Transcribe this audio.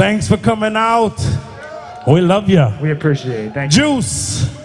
Thanks for coming out. We love you. We appreciate it. Thank you. Juice.